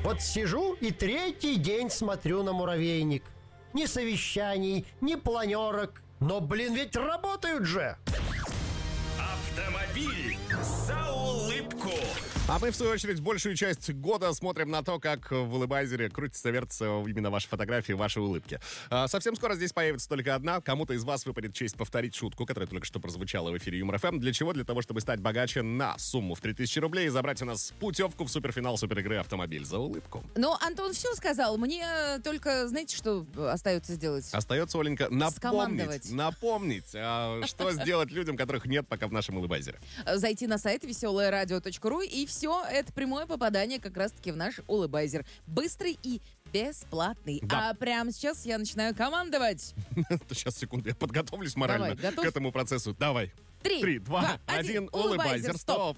Вот сижу и третий день смотрю на муравейник. Ни совещаний, ни планерок. Но, блин, ведь работают же! Автомобиль за улыбку. А мы, в свою очередь, большую часть года смотрим на то, как в улыбайзере крутится, вертится именно ваши фотографии, ваши улыбки. Совсем скоро здесь появится только одна. Кому-то из вас выпадет честь повторить шутку, которая только что прозвучала в эфире Юмор ФМ. Для чего? Для того, чтобы стать богаче на сумму в 3000 рублей и забрать у нас путевку в суперфинал суперигры «Автомобиль за улыбку». Ну, Антон все сказал. Мне только, знаете, что остается сделать? Остается, Оленька, напомнить, Скомандовать. что сделать людям, которых нет пока в нашем улыбайзере. Зайти на сайт веселоерадио.ру, и все, это прямое попадание как раз-таки в наш улыбайзер. Быстрый и бесплатный. Да. А прямо сейчас я начинаю командовать. Сейчас, секунду, я подготовлюсь морально Давай, готов? к этому процессу. Давай. 3, 2, 1, улыбайзер, стоп.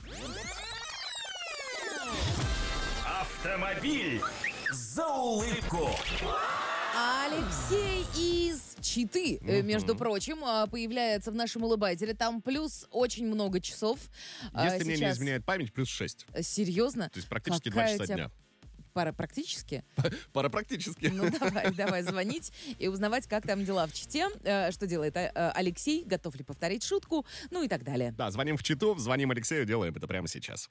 Автомобиль за улыбку. Алексей из Читы, между прочим, появляется в нашем улыбайзере. Там плюс очень много часов. Если мне не изменяет память, плюс 6. Серьезно? То есть практически 2 Какая часа у тебя дня. Пара практически? Пора практически. Ну, давай звонить и узнавать, как там дела в Чите, что делает Алексей, готов ли повторить шутку, ну и так далее. Да, звоним в Читу, звоним Алексею, делаем это прямо сейчас.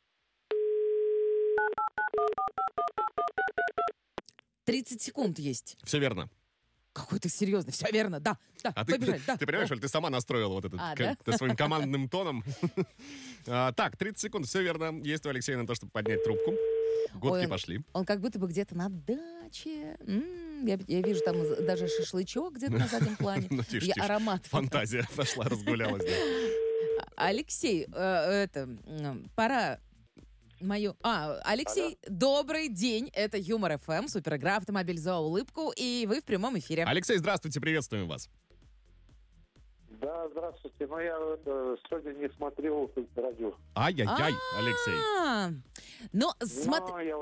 30 секунд есть. Все верно. Какой ты серьезный. Все верно, да. А побежали, ты понимаешь, Оль, ты сама настроила вот этот да? своим командным тоном. Так, 30 секунд, все верно. Есть у Алексея на то, чтобы поднять трубку. Гудки пошли. Он как будто бы где-то на даче. Я вижу там даже шашлычок где-то на заднем плане. Ну, тише. Аромат. Фантазия пошла, разгулялась. Алексей, пора... Алексей, добрый день. Это Юмор ФМ, суперигра «Автомобиль за улыбку», и вы в прямом эфире. Алексей, здравствуйте, приветствуем вас. Да, здравствуйте. Но я сегодня не смотрел радио. Ай-яй-яй, Алексей. Но я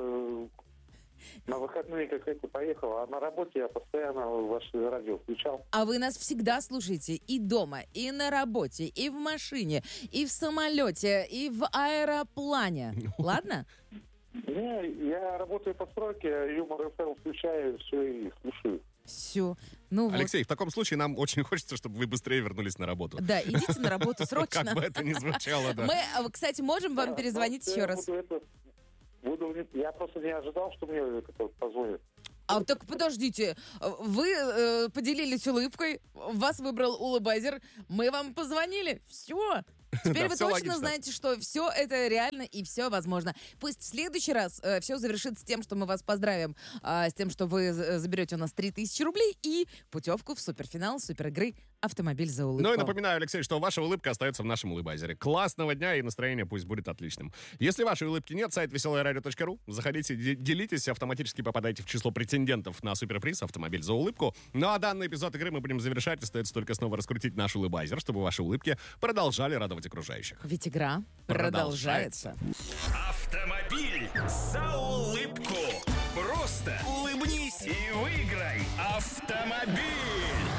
на выходные как-то поехал, а на работе я постоянно ваше радио включал. А вы нас всегда слушаете и дома, и на работе, и в машине, и в самолете, и в аэроплане. Ладно? Не, я работаю по стройке, Юмор ФМ включаю, все и слушаю. Все. Ну Алексей, в таком случае нам очень хочется, чтобы вы быстрее вернулись на работу. Да, идите на работу срочно. Как бы это ни звучало, да. Мы, кстати, можем вам перезвонить еще раз. Я просто не ожидал, что мне позвонят. Так подождите, вы поделились улыбкой, вас выбрал улыбайзер, мы вам позвонили, все. Теперь Да, вы всё точно логично. знаете, что все это реально и все возможно. Пусть в следующий раз все завершится тем, что мы вас поздравим с тем, что вы заберете у нас 3000 рублей и путевку в суперфинал суперигры «Автомобиль за улыбку». Ну и напоминаю, Алексей, что ваша улыбка остается в нашем улыбайзере. Классного дня, и настроение пусть будет отличным. Если вашей улыбки нет, сайт веселоерадио.ру. Заходите, делитесь, автоматически попадаете в число претендентов на суперприз «Автомобиль за улыбку». Ну а данный эпизод игры мы будем завершать. Остается только снова раскрутить наш улыбайзер, чтобы ваши улыбки продолжали радовать окружающих. Ведь игра продолжается. Автомобиль за улыбку. Просто улыбнись и выиграй автомобиль.